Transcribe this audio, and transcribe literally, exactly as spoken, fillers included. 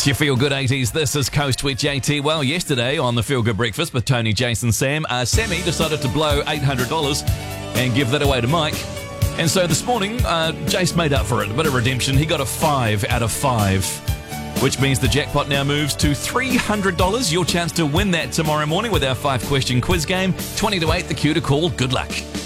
It's your Feel Good eighties. This is Coast with J T. Well, yesterday on the Feel Good Breakfast with Tony, Jason, Sam, uh, Sammy decided to blow eight hundred dollars and give that away to Mike. And so this morning, uh, Jace made up for it. A bit of redemption. He got a five out of five, which means the jackpot now moves to three hundred dollars. Your chance to win that tomorrow morning with our five-question quiz game. twenty to eight, the cue to call. Good luck.